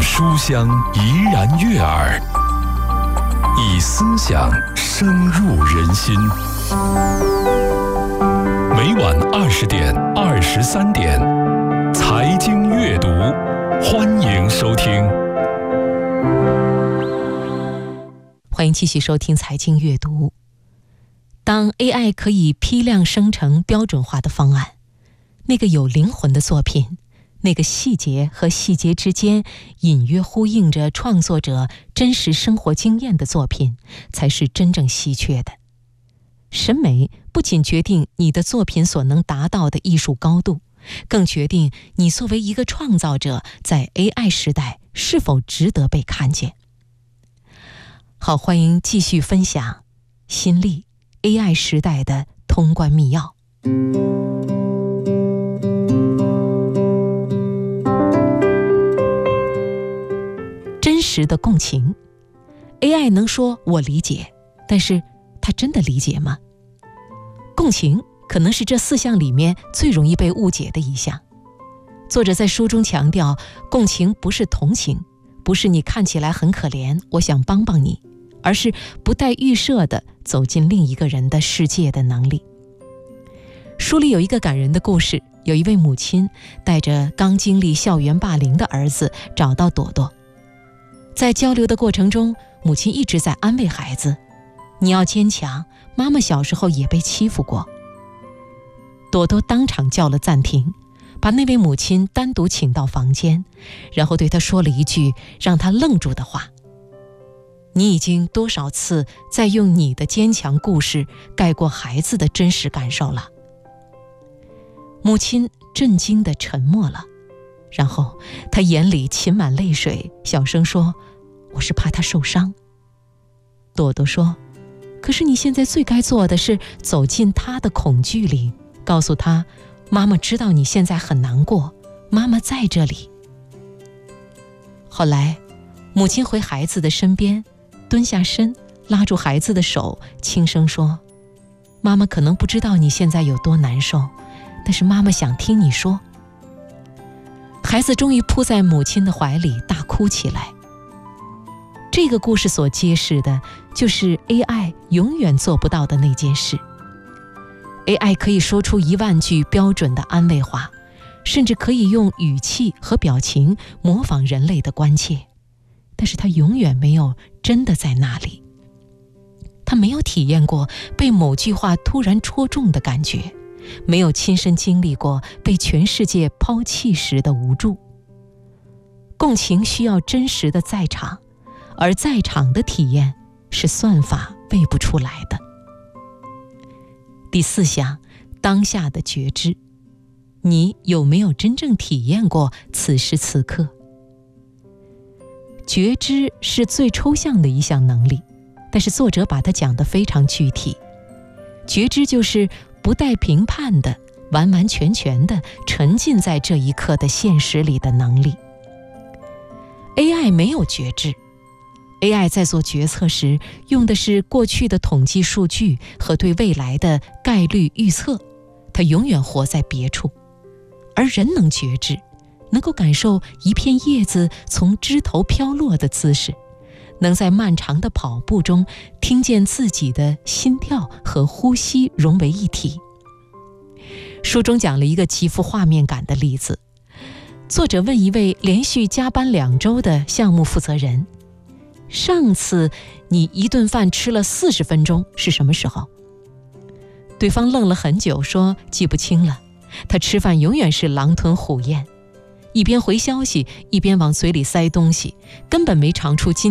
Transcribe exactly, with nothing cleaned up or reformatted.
书香怡然悦耳，以思想深入人心。每晚二十点、二十三点，财经阅读，欢迎收听。 欢迎继续收听财经阅读。当 A I 可以批量生成标准化的方案，那个有灵魂的作品，那个细节和细节之间隐约呼应着创作者真实生活经验的作品，才是真正稀缺的。审美不仅决定你的作品所能达到的艺术高度，更决定你作为一个创造者在 A I 时代是否值得被看见。好，欢迎继续分享新力 A I 时代的通关密钥。真实的共情。 A I 能说我理解，但是它真的理解吗？共情可能是这四项里面最容易被误解的一项。作者在书中强调，共情不是同情，不是你看起来很可怜，我想帮帮你，而是不带预设的走进另一个人的世界的能力。书里有一个感人的故事，有一位母亲带着刚经历校园霸凌的儿子找到朵朵。在交流的过程中，母亲一直在安慰孩子，你要坚强，妈妈小时候也被欺负过。朵朵当场叫了暂停，把那位母亲单独请到房间，然后对她说了一句让她愣住的话：你已经多少次在用你的坚强故事盖过孩子的真实感受了。母亲震惊地沉默了，然后她眼里噙满泪水，小声说：我是怕他受伤。朵朵说：可是你现在最该做的是走进他的恐惧里，告诉他，妈妈知道你现在很难过，妈妈在这里。后来母亲回孩子的身边，蹲下身，拉住孩子的手，轻声说：妈妈可能不知道你现在有多难受，但是妈妈想听你说。孩子终于扑在母亲的怀里大哭起来。这个故事所揭示的就是 A I 永远做不到的那件事。 A I 可以说出一万句标准的安慰话，甚至可以用语气和表情模仿人类的关切，但是它永远没有真的在那里。它没有体验过被某句话突然戳中的感觉，没有亲身经历过被全世界抛弃时的无助。共情需要真实的在场，而在场的体验是算法喂不出来的。第四项，当下的觉知。你有没有真正体验过此时此刻？觉知是最抽象的一项能力，但是作者把它讲得非常具体。觉知就是不带评判的，完完全全的沉浸在这一刻的现实里的能力。A I 没有觉知， A I 在做决策时用的是过去的统计数据和对未来的概率预测，它永远活在别处。而人能觉知，能够感受一片叶子从枝头飘落的姿势，能在漫长的跑步中听见自己的心跳和呼吸融为一体。书中讲了一个极富画面感的例子，作者问一位连续加班两周的项目负责人：上次你一顿饭吃了四十分钟是什么时候？对方愣了很久，说记不清了，他吃饭永远是狼吞虎咽，一边回消息一边往嘴里塞东西，根本没尝出今